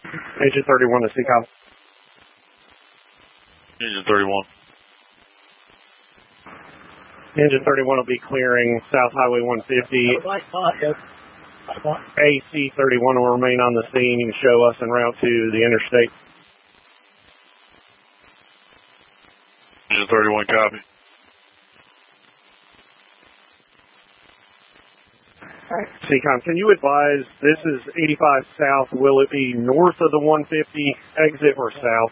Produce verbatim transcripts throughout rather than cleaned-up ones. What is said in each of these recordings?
Agent thirty-one to C COM. Agent thirty-one. Engine thirty-one will be clearing South Highway one fifty. A C thirty-one will remain on the scene and show us en route to the interstate. Engine thirty-one, copy. C COM, can you advise, this is eighty-five South, will it be north of the one fifty exit or south?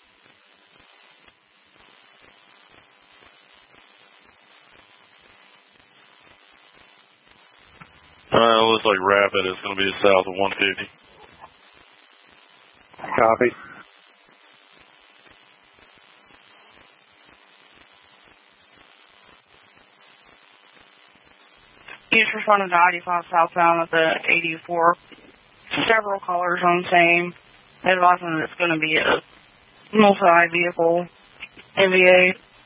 Uh, looks like Rapid is going to be south of one fifty. Copy. He's responding to I eighty-five southbound at the eighty-four. Several callers on the same, advising that it's going to be a multi-vehicle M V A.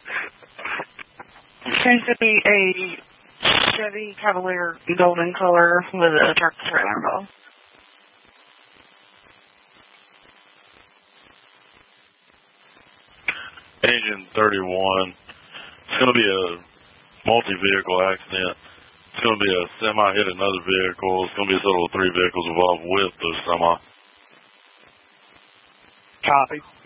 Seems to be a Chevy Cavalier golden color with a tractor trailer involved. Engine thirty-one. It's going to be a multi-vehicle accident. It's going to be a semi hit another vehicle. It's going to be a total of three vehicles involved with the semi. Copy.